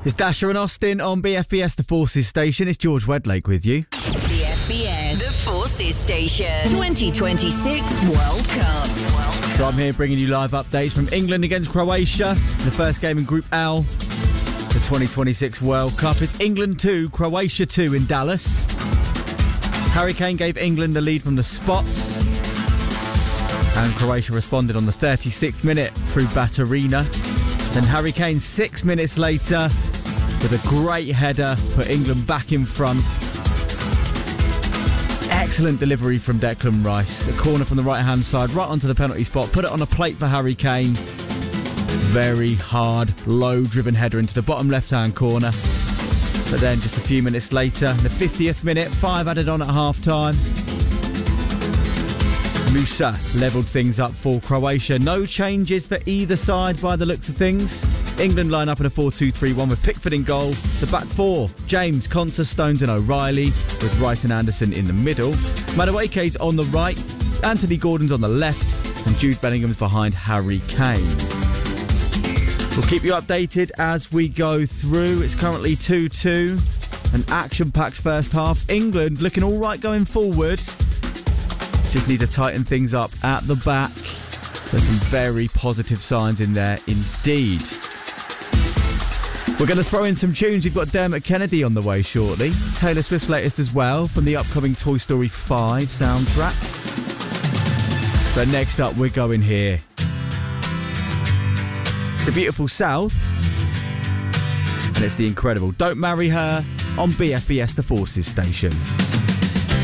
It's Dasher and Austin on BFBS, the Forces Station. It's George Wedlake with you. BFBS, the Forces Station. 2026 World Cup. So I'm here bringing you live updates from England against Croatia. The first game in Group L, the 2026 World Cup. It's England 2, Croatia 2 in Dallas. Harry Kane gave England the lead from the spots. And Croatia responded on the 36th minute through Baturina. Then Harry Kane 6 minutes later with a great header put England back in front. Excellent delivery from Declan Rice. A corner from the right-hand side, right onto the penalty spot. Put it on a plate for Harry Kane. Very hard, low-driven header into the bottom left-hand corner. But then just a few minutes later, the 50th minute, 5 added on at half-time. Musa levelled things up for Croatia. No changes for either side by the looks of things. England line up in a 4-2-3-1 with Pickford in goal. The back four, James, Konsa, Stones and O'Reilly, with Rice and Anderson in the middle. Madueke's on the right, Anthony Gordon's on the left, and Jude Bellingham's behind Harry Kane. We'll keep you updated as we go through. It's currently 2-2, an action-packed first half. England looking all right going forward. Just need to tighten things up at the back. There's some very positive signs in there indeed. We're going to throw in some tunes. We've got Dermot Kennedy on the way shortly. Taylor Swift's latest as well from the upcoming Toy Story 5 soundtrack. But next up, we're going here. It's the beautiful South. And it's the incredible Don't Marry Her on BFBS, the Forces Station.